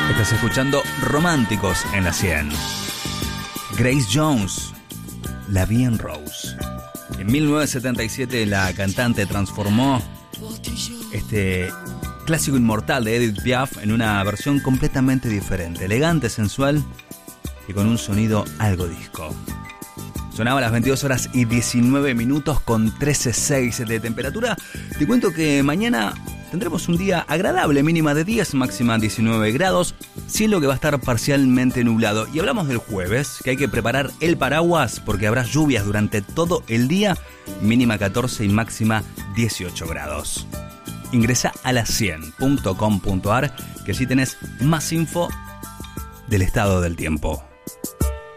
Estás escuchando Románticos en la 100. Grace Jones, La Vie en Rose. En 1977 la cantante transformó este clásico inmortal de Edith Piaf en una versión completamente diferente, elegante, sensual y con un sonido algo disco. Sonaba a las 22 horas y 19 minutos con 13,6 de temperatura. Te cuento que mañana tendremos un día agradable, mínima de 10, máxima 19 grados, cielo que va a estar parcialmente nublado. Y hablamos del jueves, que hay que preparar el paraguas porque habrá lluvias durante todo el día, mínima 14 y máxima 18 grados. Ingresa a la100.com.ar que así tenés más info del estado del tiempo.